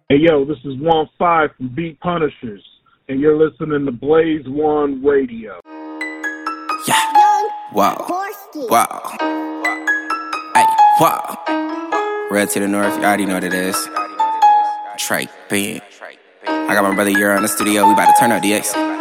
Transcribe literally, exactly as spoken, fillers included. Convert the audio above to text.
Hey, yo, this is one five from Beat Punishers, and you're listening to Blaze One Radio. Yeah. Wow. Wow. Hey, wow. Red to the north, you already know what it is. Trey, Ben. I got my brother Euro in the studio, we about to turn up the X.